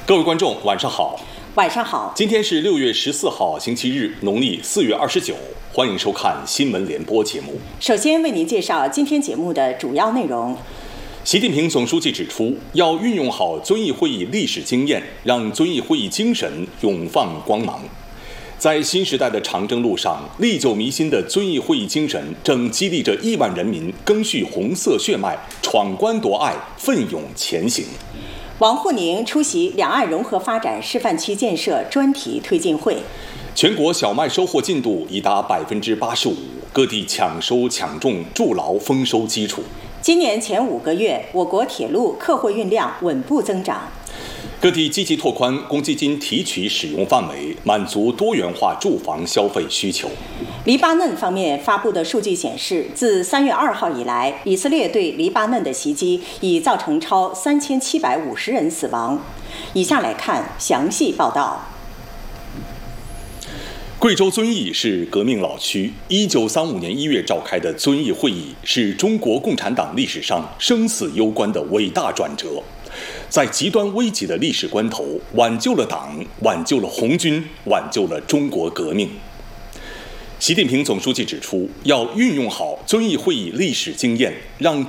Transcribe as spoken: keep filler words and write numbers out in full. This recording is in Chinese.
各位观众，晚上好。 晚上好。 今天是六月十四号，星期日，农历四月二十九。欢迎收看新闻联播节目。 首先为您介绍今天节目的主要内容。 习近平总书记指出，要运用好遵义会议历史经验，让遵义会议精神永放光芒。在新时代的长征路上，历久弥新的遵义会议精神正激励着亿万人民赓续红色血脉，闯关夺爱，奋勇前行。 王沪宁出席两岸融合发展示范区建设专题推进会。 全国小麦收获进度已达百分之八十五，各地抢收抢种筑牢丰收基础。 今年前五个月，我国铁路客货运量稳步增长。 各地积极拓宽公积金提取使用范围，满足多元化住房消费需求。 黎巴嫩方面发布的数据显示，自三月二号以来，以色列对黎巴嫩的袭击已造成超三千七百五十人死亡。以下来看详细报道。 贵州遵义是革命老区，一九三五年一月召开的遵义会议是中国共产党历史上生死攸关的伟大转折。在极端危急的历史关头，挽救了党，挽救了红军，挽救了中国革命。习近平总书记指出，要运用好遵义会议历史经验，让